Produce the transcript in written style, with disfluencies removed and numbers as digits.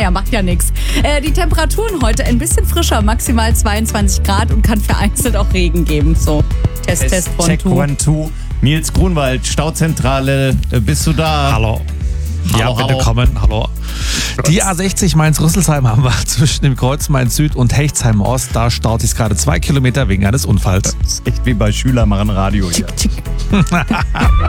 Ja, macht ja nichts. Die Temperaturen heute ein bisschen frischer, maximal 22 Grad und kann vereinzelt auch Regen geben. So, Test, Check 1, 2. Nils Grunwald, Stauzentrale, bist du da? Hallo. Ja, bitte hallo. kommen. Hallo. Die A60 Mainz-Rüsselsheim haben wir zwischen dem Kreuz Mainz-Süd und Hechtsheim-Ost. Da staut sich gerade 2 Kilometer wegen eines Unfalls. Das ist echt wie bei Schüler machen Radio hier.